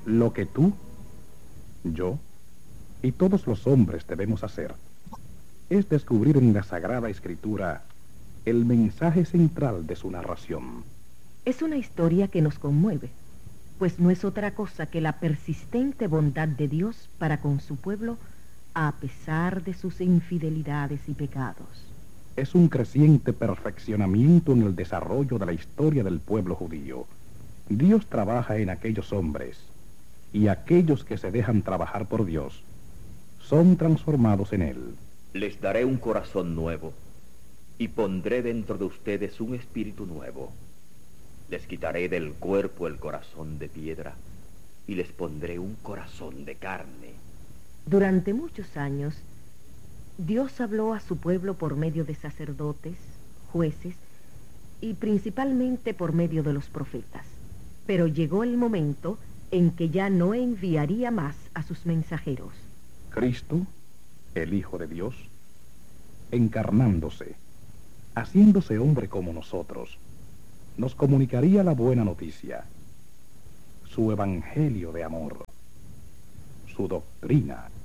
Lo que tú, yo y todos los hombres debemos hacer es descubrir en la Sagrada Escritura el mensaje central de su narración. Es una historia que nos conmueve, pues no es otra cosa que la persistente bondad de Dios para con su pueblo a pesar de sus infidelidades y pecados. Es un creciente perfeccionamiento en el desarrollo de la historia del pueblo judío. Dios trabaja en aquellos hombres, y aquellos que se dejan trabajar por Dios son transformados en Él. Les daré un corazón nuevo, y pondré dentro de ustedes un espíritu nuevo. Les quitaré del cuerpo el corazón de piedra, y les pondré un corazón de carne. Durante muchos años, Dios habló a su pueblo por medio de sacerdotes, jueces y principalmente por medio de los profetas. Pero llegó el momento en que ya no enviaría más a sus mensajeros. Cristo, el Hijo de Dios, encarnándose, haciéndose hombre como nosotros, nos comunicaría la buena noticia, su evangelio de amor, su doctrina